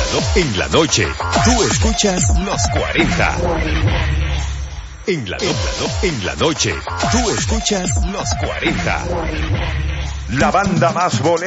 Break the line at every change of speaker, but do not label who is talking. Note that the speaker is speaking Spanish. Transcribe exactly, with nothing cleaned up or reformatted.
no, en la noche, tú escuchas Los cuarenta. En la, no, en la noche, tú escuchas Los cuarenta. La banda más bolera